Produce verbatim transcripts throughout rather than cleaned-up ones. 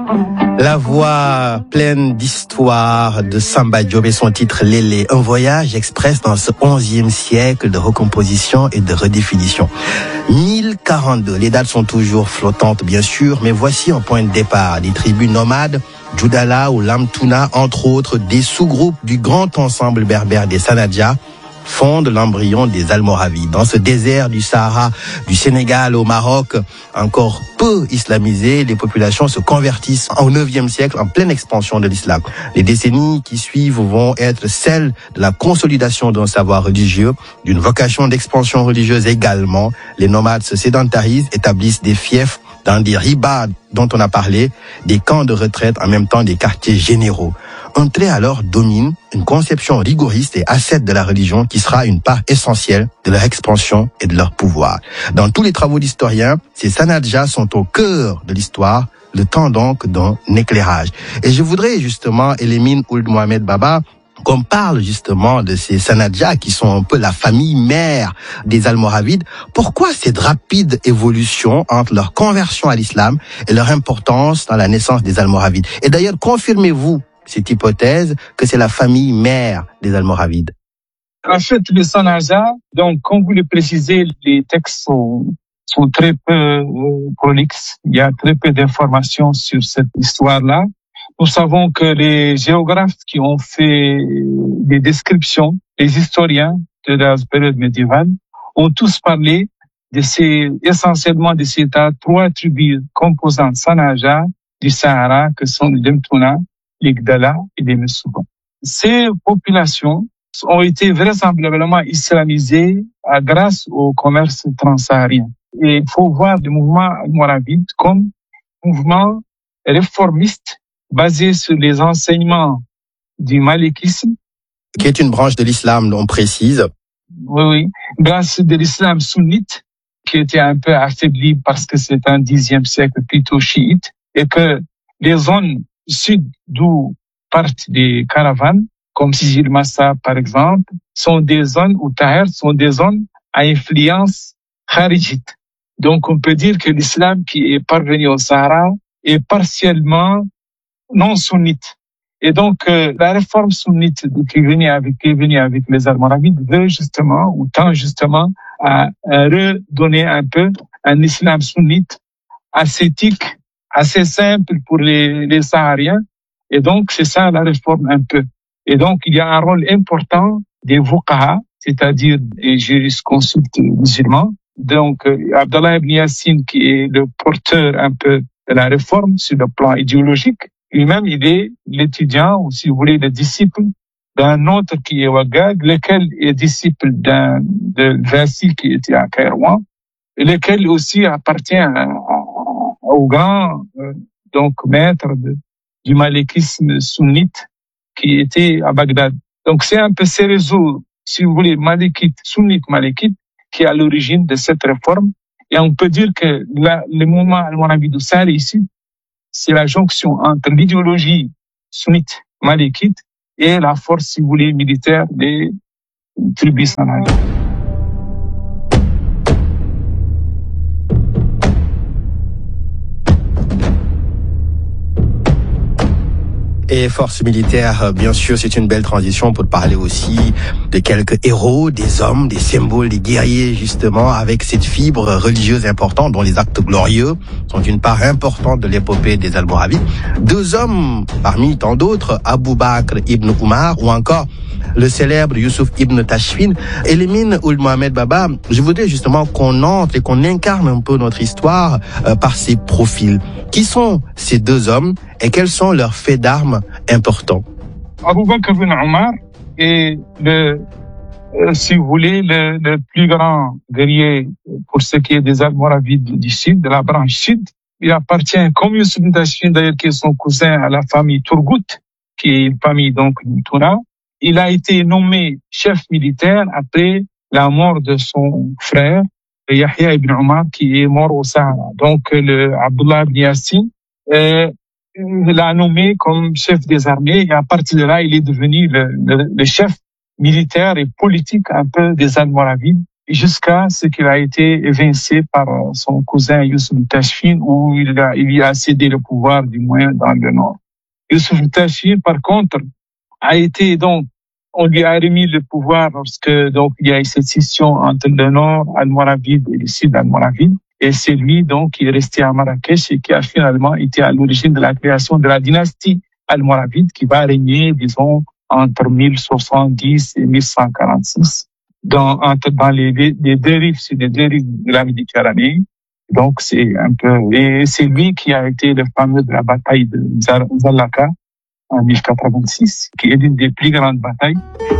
La voix pleine d'histoire de Samba Diop et son titre Lélé, un voyage express dans ce onzième siècle de recomposition et de redéfinition. mille quarante-deux, les dates sont toujours flottantes bien sûr, mais voici un point de départ. Des tribus nomades, Djoudala ou Lamtouna, entre autres, des sous-groupes du grand ensemble berbère des Sanadja, fondent l'embryon des Almoravides. Dans ce désert du Sahara, du Sénégal au Maroc, encore peu islamisé, les populations se convertissent au neuvième siècle en pleine expansion de l'islam. Les décennies qui suivent vont être celles de la consolidation d'un savoir religieux, d'une vocation d'expansion religieuse également. Les nomades se sédentarisent, établissent des fiefs dans des ribas dont on a parlé, des camps de retraite, en même temps des quartiers généraux. Un trait alors domine, une conception rigoriste et ascète de la religion qui sera une part essentielle de leur expansion et de leur pouvoir. Dans tous les travaux d'historiens, ces Sanadja sont au cœur de l'histoire, le temps donc d'un éclairage. Et je voudrais justement, Elimine Ould Mohamed Baba, qu'on parle justement de ces Sanadja qui sont un peu la famille mère des Almoravides. Pourquoi cette rapide évolution entre leur conversion à l'islam et leur importance dans la naissance des Almoravides? Et d'ailleurs, confirmez-vous cette hypothèse que c'est la famille mère des Almoravides? En fait, les Sanadja, donc, comme vous le précisez, les textes sont, sont très peu euh, prolixes. Il y a très peu d'informations sur cette histoire-là. Nous savons que les géographes qui ont fait des descriptions, les historiens de la période médiévale, ont tous parlé de ces, essentiellement de ces trois tribus composantes Sanadja du Sahara, que sont les Mtouna, les Gdala et les Messouba. Ces populations ont été vraisemblablement islamisées grâce au commerce transsaharien. Et il faut voir le mouvement almoravide comme mouvement réformiste basé sur les enseignements du malikisme. Qui est une branche de l'islam, on précise. Oui, oui. Grâce de l'islam sunnite, qui était un peu affaibli parce que c'est un dixième siècle plutôt chiite, et que les zones sud d'où partent des caravanes, comme Sijil Massa par exemple, sont des zones, ou Taher, sont des zones à influence kharijite. Donc on peut dire que l'islam qui est parvenu au Sahara est partiellement non sunnite. Et donc, euh, la réforme sunnite qui est venue avec, qui est venue avec les Almoravides veut justement, ou tend justement à, à redonner un peu un islam sunnite ascétique, assez simple pour les, les Sahariens. Et donc, c'est ça la réforme un peu. Et donc, il y a un rôle important des fuqaha, c'est-à-dire des jurisconsultes musulmans. Donc, euh, Abdallah ibn Yassine, qui est le porteur un peu de la réforme sur le plan idéologique, lui-même, il est l'étudiant, ou si vous voulez, le disciple d'un autre qui est Wagag, lequel est disciple d'un, de Vassi qui était à Kairouan, et lequel aussi appartient à, à, au grand, euh, donc, maître de, du malikisme sunnite qui était à Bagdad. Donc, c'est un peu ces réseaux, si vous voulez, malikite, sunnite malikite, qui est à l'origine de cette réforme. Et on peut dire que la, le mouvement almoravide Sahel ici, c'est la jonction entre l'idéologie sunnite malikite et la force, si vous voulez, militaire des tribus Sanadja. Et force militaire, bien sûr, c'est une belle transition pour parler aussi de quelques héros, des hommes, des symboles, des guerriers, justement, avec cette fibre religieuse importante dont les actes glorieux sont une part importante de l'épopée des Almoravides. Deux hommes, parmi tant d'autres, Abou Bakr ibn Umar ou encore le célèbre Youssouf ibn Tashfin. Elimine Ould Mohamed Baba, je voudrais justement qu'on entre et qu'on incarne un peu notre histoire euh, par ces profils. Qui sont ces deux hommes et quels sont leurs faits d'armes importants? Abou Bakr ibn Umar est le, euh, si vous voulez, le, le plus grand guerrier pour ce qui est des Almoravides du Sud, de la branche Sud. Il appartient, comme Youssouf ibn Tashfin d'ailleurs, qui est son cousin, à la famille Turgut, qui est une famille donc Mtouna. Il a été nommé chef militaire après la mort de son frère, Yahya ibn Umar, qui est mort au Sahara. Donc, le Abdullah ibn Yassine euh, l'a nommé comme chef des armées et à partir de là, il est devenu le, le, le chef militaire et politique un peu des Almoravides. jusqu'à ce qu'il a été évincé par son cousin Youssouf Tachfine, où il a, il y a cédé le pouvoir, du moins dans le nord. Youssouf Tachfine, par contre, a été donc, on lui a remis le pouvoir lorsque donc il y a eu cette scission entre le nord, Almoravide, et le sud, Almoravide. Et c'est lui donc qui est resté à Marrakech et qui a finalement été à l'origine de la création de la dynastie almoravide qui va régner, disons, entre mille soixante-dix et mille cent quarante-six, dans, entre, dans les, les deux rives, c'est les deux rives de la Méditerranée. Donc c'est un peu, et c'est lui qui a été le fameux de la bataille de Zalaka en mille quatre-vingt-six, qui est l'une des plus grandes batailles.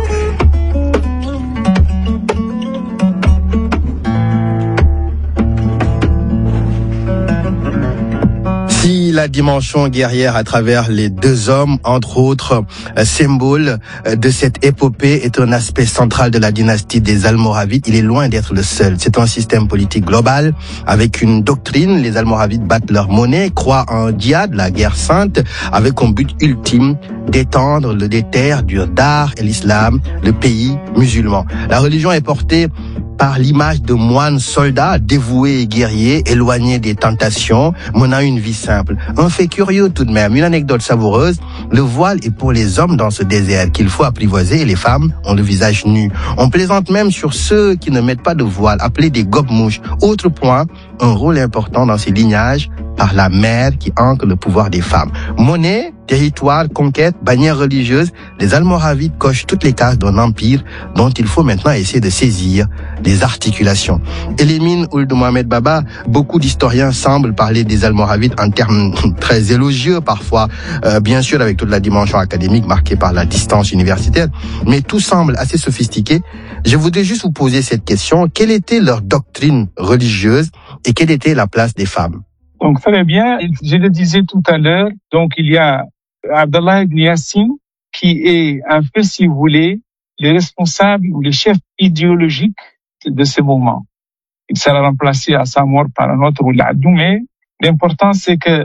Si la dimension guerrière à travers les deux hommes, entre autres euh, symboles euh, de cette épopée, est un aspect central de la dynastie des Almoravides, il est loin d'être le seul. C'est un système politique global avec une doctrine. Les Almoravides battent leur monnaie, croient en djihad, la guerre sainte, avec comme but ultime d'étendre le déterre du Dar et l'islam, le pays musulman. La religion est portée par l'image de moines soldats dévoués et guerriers, éloignés des tentations, menant une vie simple. Un fait curieux tout de même, une anecdote savoureuse, le voile est pour les hommes dans ce désert qu'il faut apprivoiser et les femmes ont le visage nu. On plaisante même sur ceux qui ne mettent pas de voile, appelés des gobe-mouches. Autre point, un rôle important dans ces lignages par la mère qui ancre le pouvoir des femmes. Monnaie, territoire, conquête, bannière religieuse, les Almoravides cochent toutes les cases d'un empire dont il faut maintenant essayer de saisir les articulations. Elimine Ould Mohamed Baba, beaucoup d'historiens semblent parler des Almoravides en termes très élogieux parfois, euh, bien sûr avec toute la dimension académique marquée par la distance universitaire, mais tout semble assez sophistiqué. Je voudrais juste vous poser cette question. Quelle était leur doctrine religieuse et quelle était la place des femmes? Donc, très bien. Je le disais tout à l'heure. Donc, il y a Abdallah ibn Yassin, qui est un peu, si vous voulez, le responsable ou le chef idéologique de ce mouvement. Il sera remplacé à sa mort par un autre, Ould mais l'important, c'est que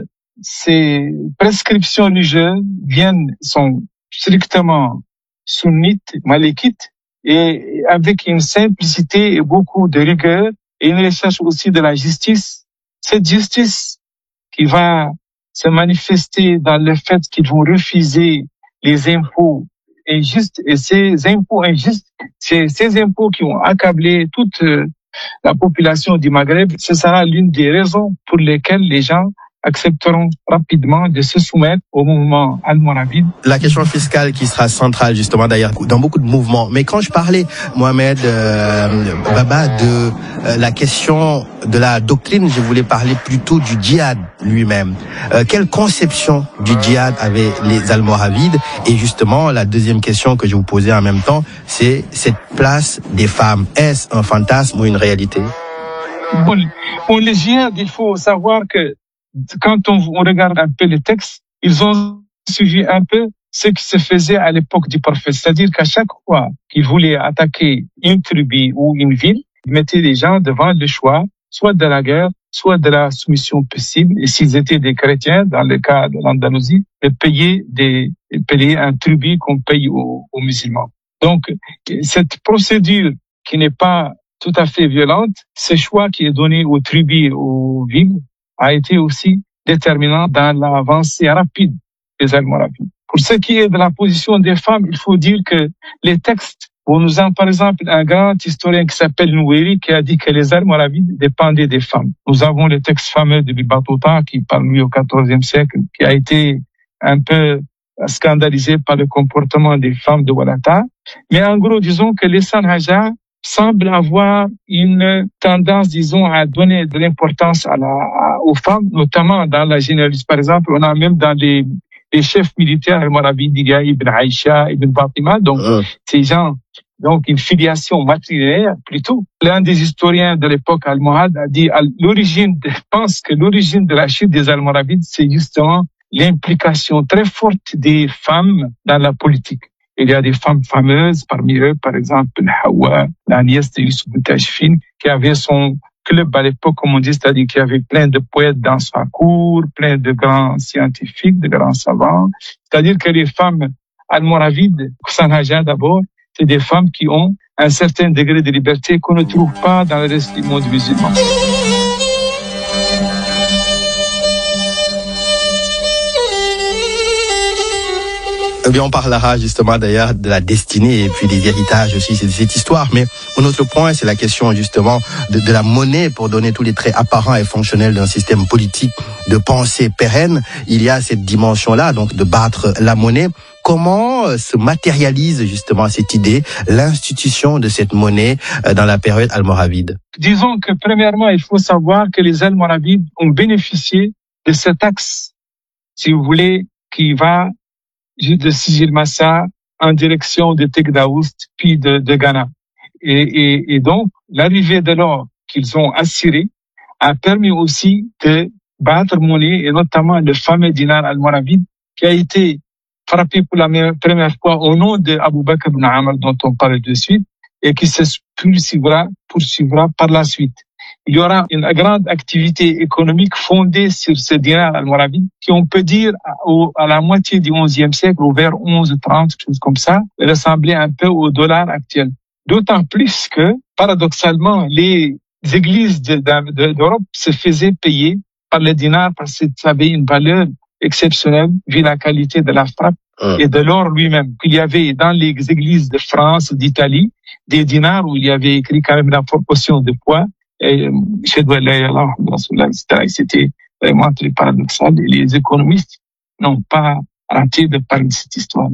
ces prescriptions religieuses viennent, sont strictement sunnites, malikites, et avec une simplicité et beaucoup de rigueur, et une recherche aussi de la justice. Cette justice qui va se manifester dans le fait qu'ils vont refuser les impôts injustes, et ces impôts injustes, c'est ces impôts qui ont accablé toute la population du Maghreb, ce sera l'une des raisons pour lesquelles les gens accepteront rapidement de se soumettre au mouvement almoravide. La question fiscale qui sera centrale justement d'ailleurs dans beaucoup de mouvements. Mais quand je parlais, Mohamed euh, Baba, de euh, la question de la doctrine, je voulais parler plutôt du djihad lui-même. Euh, quelle conception du djihad avaient les Almoravides? Et justement, la deuxième question que je vous posais en même temps, c'est cette place des femmes. Est-ce un fantasme ou une réalité? Bon, pour le djihad, il faut savoir que quand on, on regarde un peu les textes, ils ont suivi un peu ce qui se faisait à l'époque du prophète. C'est-à-dire qu'à chaque fois qu'ils voulaient attaquer une tribu ou une ville, ils mettaient les gens devant le choix, soit de la guerre, soit de la soumission possible. Et s'ils étaient des chrétiens, dans le cas de l'Andalousie, de payer des, de payer un tribut qu'on paye aux, aux musulmans. Donc, cette procédure qui n'est pas tout à fait violente, ce choix qui est donné aux tribus, aux villes, a été aussi déterminant dans l'avancée rapide des Almoravides. Pour ce qui est de la position des femmes, il faut dire que les textes, on nous en, par exemple, un grand historien qui s'appelle Nouéri, qui a dit que les Almoravides dépendaient des femmes. Nous avons le texte fameux de Ibn Battuta, qui parle lui au quatorzième siècle, qui a été un peu scandalisé par le comportement des femmes de Walata. Mais en gros, disons que les Sanhaja semble avoir une tendance, disons, à donner de l'importance à la, à, aux femmes, notamment dans la généalogie. Par exemple, on a même dans les, les chefs militaires almoravides, il y a Ibn Aïcha, Ibn Fatima, donc euh. ces gens, donc une filiation matrilinéaire plutôt. L'un des historiens de l'époque almohade a dit, à l'origine, je pense que l'origine de la chute des Almoravides, c'est justement l'implication très forte des femmes dans la politique. Il y a des femmes fameuses, parmi eux, par exemple, Hawa, la nièce de Youssouf Tachfine, qui avait son club à l'époque, comme on dit, c'est-à-dire qu'il y avait plein de poètes dans sa cour, plein de grands scientifiques, de grands savants. C'est-à-dire que les femmes almoravides, Sanhaja d'abord, c'est des femmes qui ont un certain degré de liberté qu'on ne trouve pas dans le reste du monde musulman. Eh bien, on parlera justement d'ailleurs de la destinée et puis des héritages aussi de cette histoire. Mais un autre point, c'est la question justement de, de la monnaie pour donner tous les traits apparents et fonctionnels d'un système politique de pensée pérenne. Il y a cette dimension-là, donc de battre la monnaie. Comment se matérialise justement cette idée, l'institution de cette monnaie dans la période almoravide? Disons que premièrement, il faut savoir que les Almoravides ont bénéficié de cet axe, si vous voulez, qui va de Sidi Massa en direction de Tegdaoust, puis de, de Ghana. Et, et, et donc, l'arrivée de l'or qu'ils ont assuré a permis aussi de battre monnaie, et notamment le fameux dinar almoravide qui a été frappé pour la première fois au nom de Abou Bakr ibn Amr, dont on parle de suite, et qui se poursuivra, poursuivra par la suite. Il y aura une grande activité économique fondée sur ce dinar almoravide qui, on peut dire, à la moitié du onzième siècle, ou vers onze trente, quelque chose comme ça, ressemblait un peu au dollar actuel. D'autant plus que, paradoxalement, les églises de, de, d'Europe se faisaient payer par le dinar parce que ça avait une valeur exceptionnelle vu la qualité de la frappe et de l'or lui-même. Il y avait dans les églises de France, d'Italie, des dinars où il y avait écrit quand même la proportion de poids. Et c'était vraiment très paradoxal. Et les économistes n'ont pas arrêté de parler de cette histoire.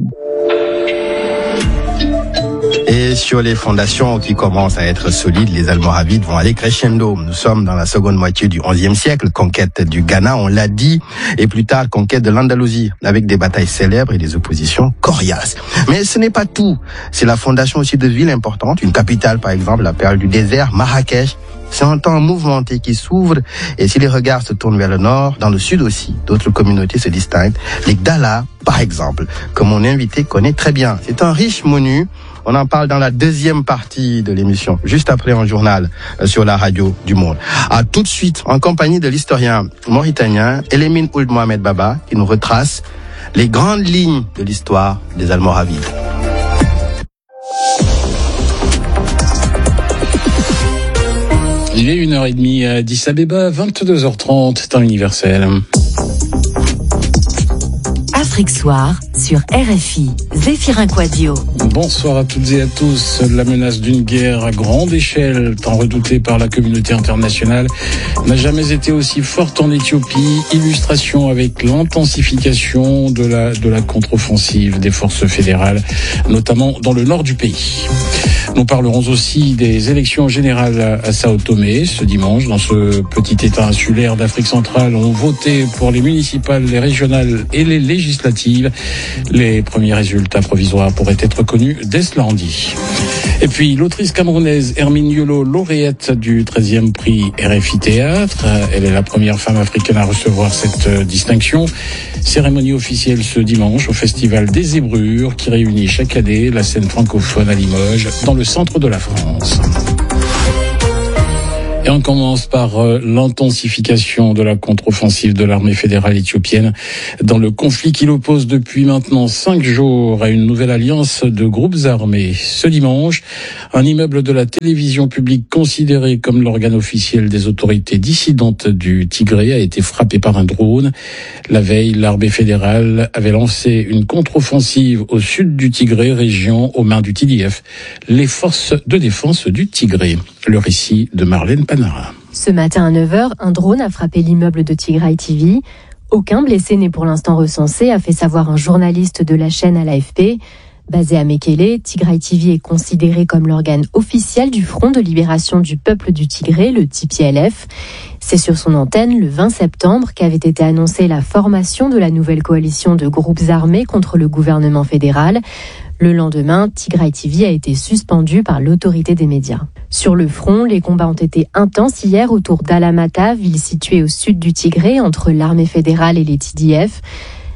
Et sur les fondations qui commencent à être solides, les Almoravides vont aller crescendo. Nous sommes dans la seconde moitié du onzième siècle, conquête du Ghana, on l'a dit, et plus tard conquête de l'Andalousie, avec des batailles célèbres et des oppositions coriaces. Mais ce n'est pas tout. C'est la fondation aussi de villes importantes, une capitale par exemple, la perle du désert, Marrakech. C'est un temps mouvementé qui s'ouvre, et si les regards se tournent vers le nord, dans le sud aussi, d'autres communautés se distinguent. Les Gdala, par exemple, que mon invité connaît très bien. C'est un riche menu. On en parle dans la deuxième partie de l'émission, juste après un journal sur la radio du Monde. À tout de suite, en compagnie de l'historien mauritanien Elimine Ould Mohamed Baba, qui nous retrace les grandes lignes de l'histoire des Almoravides. Il est une heure trente à Addis Abeba, vingt-deux heures trente, temps universel. Afrique Soir sur R F I, Zéphirin Quadio. Bonsoir à toutes et à tous. La menace d'une guerre à grande échelle, tant redoutée par la communauté internationale, n'a jamais été aussi forte en Éthiopie. Illustration avec l'intensification de la, de la contre-offensive des forces fédérales, notamment dans le nord du pays. Nous parlerons aussi des élections générales à Sao Tomé ce dimanche. Dans ce petit état insulaire d'Afrique centrale, on voté pour les municipales, les régionales et les législatives. Les premiers résultats provisoires pourraient être connus dès ce lundi. Et puis l'autrice camerounaise Hermine Yolo, lauréate du treizième prix R F I Théâtre. Elle est la première femme africaine à recevoir cette distinction. Cérémonie officielle ce dimanche au Festival des Zébrures qui réunit chaque année la scène francophone à Limoges, dans le centre de la France. Et on commence par euh, l'intensification de la contre-offensive de l'armée fédérale éthiopienne dans le conflit qui l'oppose depuis maintenant cinq jours à une nouvelle alliance de groupes armés. Ce dimanche, un immeuble de la télévision publique considéré comme l'organe officiel des autorités dissidentes du Tigré a été frappé par un drone. La veille, l'armée fédérale avait lancé une contre-offensive au sud du Tigré, région aux mains du T D F, les forces de défense du Tigré. Le récit de Marlène Panara. Ce matin à neuf heures, un drone a frappé l'immeuble de Tigray T V. Aucun blessé n'est pour l'instant recensé, a fait savoir un journaliste de la chaîne à l'A F P. Basé à Mekele, Tigray T V est considéré comme l'organe officiel du Front de libération du peuple du Tigré, le T P L F. C'est sur son antenne, le vingt septembre, qu'avait été annoncée la formation de la nouvelle coalition de groupes armés contre le gouvernement fédéral. Le lendemain, Tigray T V a été suspendu par l'autorité des médias. Sur le front, les combats ont été intenses hier autour d'Alamata, ville située au sud du Tigré, entre l'armée fédérale et les T D F.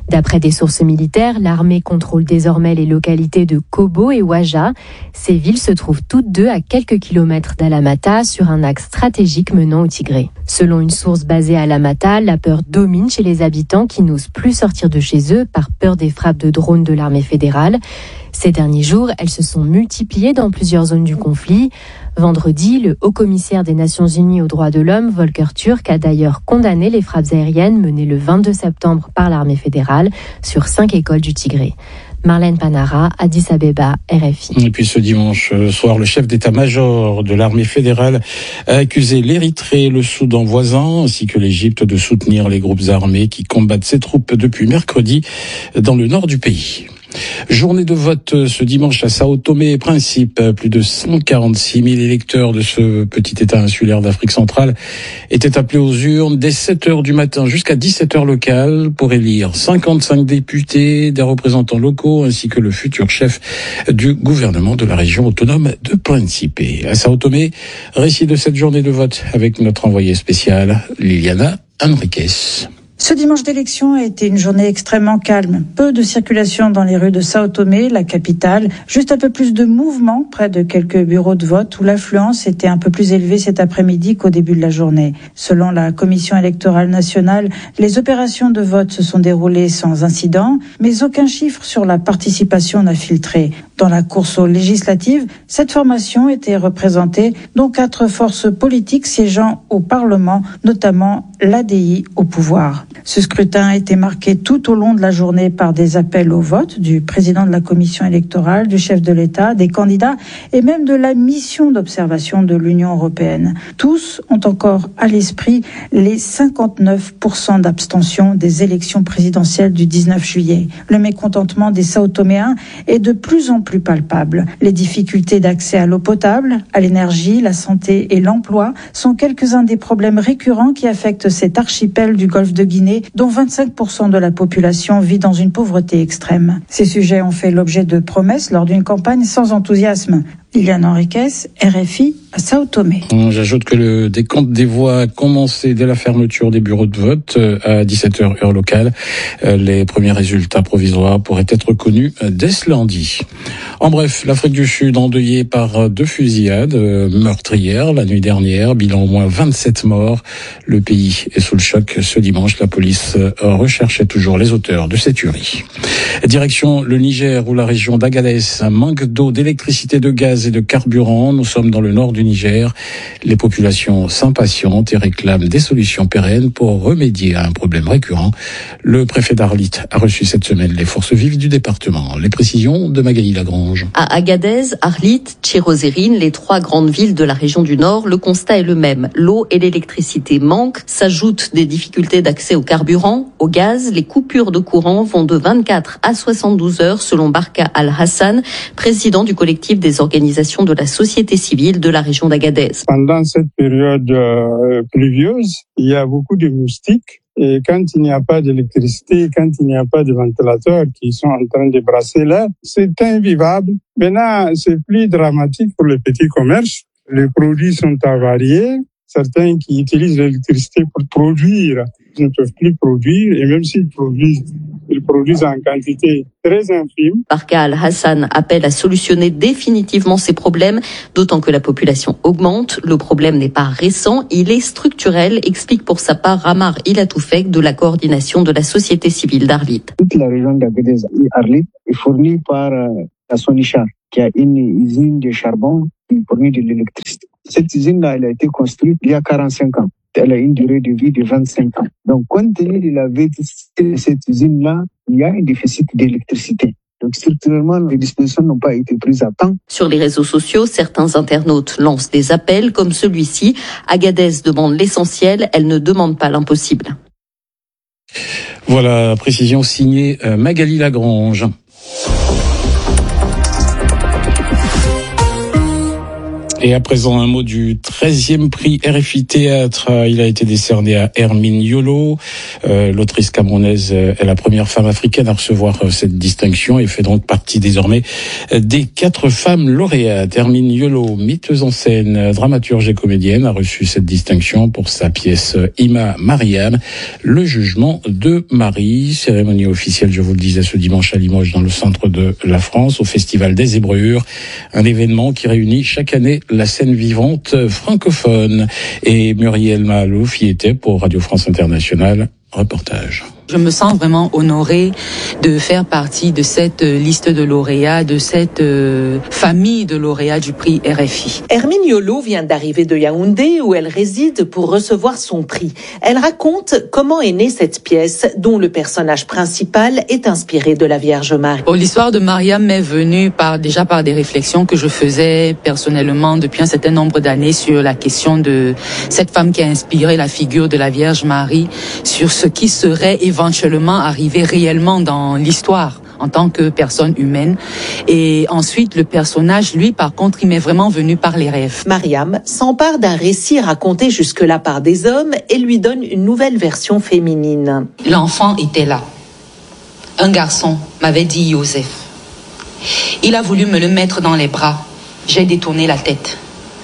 D'après des sources militaires, l'armée contrôle désormais les localités de Kobo et Waja. Ces villes se trouvent toutes deux à quelques kilomètres d'Alamata sur un axe stratégique menant au Tigré. Selon une source basée à Alamata, la peur domine chez les habitants qui n'osent plus sortir de chez eux par peur des frappes de drones de l'armée fédérale. Ces derniers jours, elles se sont multipliées dans plusieurs zones du conflit. Vendredi, le haut-commissaire des Nations Unies aux droits de l'homme, Volker Turk, a d'ailleurs condamné les frappes aériennes menées le vingt-deux septembre par l'armée fédérale sur cinq écoles du Tigré. Marlène Panara, Addis Abeba, R F I. Et puis ce dimanche soir, le chef d'état-major de l'armée fédérale a accusé l'Érythrée, le Soudan voisin, ainsi que l'Égypte de soutenir les groupes armés qui combattent ses troupes depuis mercredi dans le nord du pays. Journée de vote ce dimanche à Sao Tomé et Principe. Plus de cent quarante-six mille électeurs de ce petit État insulaire d'Afrique centrale étaient appelés aux urnes dès sept heures du matin jusqu'à dix-sept heures locales pour élire cinquante-cinq députés, des représentants locaux ainsi que le futur chef du gouvernement de la région autonome de Principe. À Sao Tomé, récit de cette journée de vote avec notre envoyée spéciale Liliana Henriquez. Ce dimanche d'élection a été une journée extrêmement calme. Peu de circulation dans les rues de Sao Tomé, la capitale. Juste un peu plus de mouvement près de quelques bureaux de vote où l'affluence était un peu plus élevée cet après-midi qu'au début de la journée. Selon la Commission électorale nationale, les opérations de vote se sont déroulées sans incident, mais aucun chiffre sur la participation n'a filtré. Dans la course aux législatives, cette formation était représentée, dont quatre forces politiques siégeant au Parlement, notamment l'A D I au pouvoir. Ce scrutin a été marqué tout au long de la journée par des appels au vote du président de la commission électorale, du chef de l'État, des candidats et même de la mission d'observation de l'Union européenne. Tous ont encore à l'esprit les cinquante-neuf pour cent d'abstention des élections présidentielles du dix-neuf juillet. Le mécontentement des Sao-Toméens est de plus en plus palpable. Les difficultés d'accès à l'eau potable, à l'énergie, la santé et l'emploi sont quelques-uns des problèmes récurrents qui affectent cet archipel du golfe de Guinée, dont vingt-cinq pour cent de la population vit dans une pauvreté extrême. Ces sujets ont fait l'objet de promesses lors d'une campagne sans enthousiasme. Liliane Henriquez, R F I, à Sao Tomé. J'ajoute que le décompte des voix a commencé dès la fermeture des bureaux de vote à dix-sept heures heure locale. Les premiers résultats provisoires pourraient être connus dès ce lundi. En bref, l'Afrique du Sud endeuillée par deux fusillades meurtrières la nuit dernière, bilan au moins vingt-sept morts. Le pays est sous le choc ce dimanche. La police recherchait toujours les auteurs de ces tueries. Direction le Niger où la région d'Agadez manque d'eau, d'électricité, de gaz et de carburant. Nous sommes dans le nord du Niger. Les populations s'impatientent et réclament des solutions pérennes pour remédier à un problème récurrent. Le préfet d'Arlit a reçu cette semaine les forces vives du département. Les précisions de Magali Lagrange. À Agadez, Arlit, Tchirozérine, les trois grandes villes de la région du Nord, le constat est le même. L'eau et l'électricité manquent. S'ajoutent des difficultés d'accès au carburant, au gaz. Les coupures de courant vont de vingt-quatre à soixante-douze heures selon Barka Al-Hassan, président du collectif des organisations de la société civile de la région d'Agadez. Pendant cette période euh, pluvieuse, il y a beaucoup de moustiques. Et quand il n'y a pas d'électricité, quand il n'y a pas de ventilateurs qui sont en train de brasser l'air, c'est invivable. Maintenant, c'est plus dramatique pour les petits commerces. Les produits sont avariés. Certains qui utilisent l'électricité pour produire ne peuvent plus produire. Et même s'ils produisent, ils produisent en quantité très infime. Barka Al-Hassan appelle à solutionner définitivement ces problèmes, d'autant que la population augmente. Le problème n'est pas récent, il est structurel, explique pour sa part Ramar Ilatoufek de la coordination de la société civile d'Arlit. Toute la région d'Agadez et Arlit est fournie par la Sonichar, qui a une usine de charbon qui fournit de l'électricité. Cette usine-là, elle a été construite il y a quarante-cinq ans. Elle a une durée de vie de vingt-cinq ans. Donc, compte tenu de la vétusté de cette usine-là, il y a un déficit d'électricité. Donc, structurellement, les dispositions n'ont pas été prises à temps. Sur les réseaux sociaux, certains internautes lancent des appels comme celui-ci. Agadez demande l'essentiel, elle ne demande pas l'impossible. Voilà, précision signée Magali Lagrange. Et à présent, un mot du treizième prix R F I Théâtre. Il a été décerné à Hermine Yolo. Euh, l'autrice camerounaise est la première femme africaine à recevoir cette distinction et fait donc partie désormais des quatre femmes lauréates. Hermine Yolo, metteuse en scène, dramaturge et comédienne, a reçu cette distinction pour sa pièce Ima Mariam, le jugement de Marie. Cérémonie officielle, je vous le disais, ce dimanche à Limoges, dans le centre de la France, au Festival des Hébreux. Un événement qui réunit chaque année la scène vivante francophone. Et Muriel Mahalouf y était pour Radio France Internationale. Reportage. Je me sens vraiment honorée de faire partie de cette liste de lauréats, de cette euh, famille de lauréats du prix R F I. Hermine Yolo vient d'arriver de Yaoundé où elle réside pour recevoir son prix. Elle raconte comment est née cette pièce dont le personnage principal est inspiré de la Vierge Marie. Oh, l'histoire de Mariam m'est venue par, déjà par des réflexions que je faisais personnellement depuis un certain nombre d'années sur la question de cette femme qui a inspiré la figure de la Vierge Marie, sur ce qui serait éventuellement éventuellement arriver réellement dans l'histoire en tant que personne humaine. Et ensuite, le personnage, lui, par contre, il m'est vraiment venu par les rêves. Mariam s'empare d'un récit raconté jusque-là par des hommes et lui donne une nouvelle version féminine. L'enfant était là. Un garçon m'avait dit Yosef. Il a voulu me le mettre dans les bras. J'ai détourné la tête.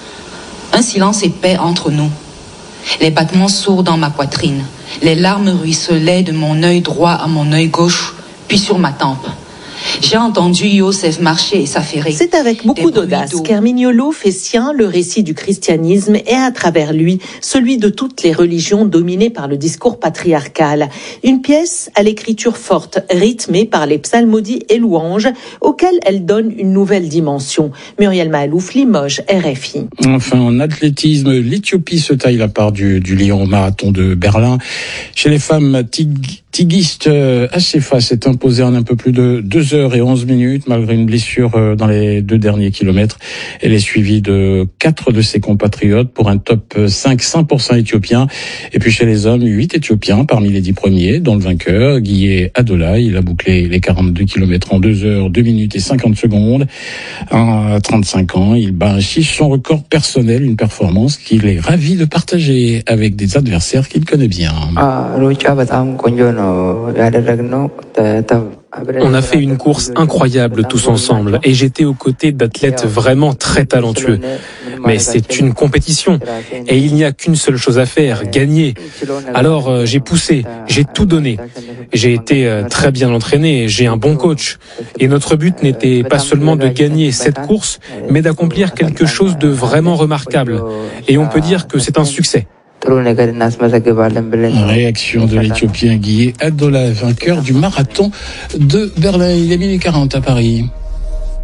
Un silence épais entre nous. Les battements sourds dans ma poitrine. Les larmes ruisselaient de mon œil droit à mon œil gauche, puis sur ma tempe. J'ai entendu Yosef marcher et s'affairer. C'est avec beaucoup d'audace qu'Hermine Yolo fait sien le récit du christianisme et à travers lui, celui de toutes les religions dominées par le discours patriarcal. Une pièce à l'écriture forte, rythmée par les psalmodies et louanges, auxquelles elle donne une nouvelle dimension. Muriel Mahalouf, Limoges, R F I. Enfin, en athlétisme, l'Éthiopie se taille la part du, du lion au marathon de Berlin. Chez les femmes, Tig Tigist Assefa s'est imposée en un peu plus de deux heures et onze minutes, malgré une blessure dans les deux derniers kilomètres. Elle est suivie de quatre de ses compatriotes pour un top cinq cent pour cent éthiopien. Et puis chez les hommes, huit Éthiopiens parmi les dix premiers, dont le vainqueur, Guillé Adola. Il a bouclé les quarante-deux kilomètres en deux heures, deux minutes et cinquante secondes. À trente-cinq ans, il bat ainsi son record personnel, une performance qu'il est ravi de partager avec des adversaires qu'il connaît bien. On a fait une course incroyable tous ensemble et j'étais aux côtés d'athlètes vraiment très talentueux. Mais c'est une compétition et il n'y a qu'une seule chose à faire, gagner. Alors euh, j'ai poussé, j'ai tout donné. J'ai été euh, très bien entraîné, j'ai un bon coach. Et notre but n'était pas seulement de gagner cette course, mais d'accomplir quelque chose de vraiment remarquable. Et on peut dire que c'est un succès. Réaction de l'Éthiopien Guillé Adola, vainqueur du marathon de Berlin. Il est minuit quarante à Paris.